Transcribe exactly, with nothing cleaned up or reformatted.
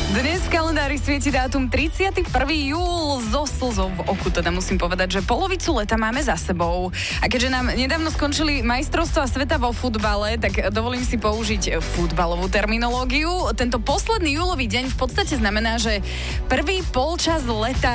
Dnes v kalendári svieti dátum tridsiateho prvého júla so slzou v oku, teda musím povedať, že polovicu leta máme za sebou. A keďže nám nedávno skončili majstrovstvá sveta vo futbale, tak dovolím si použiť futbalovú terminológiu. Tento posledný júlový deň v podstate znamená, že prvý polčas leta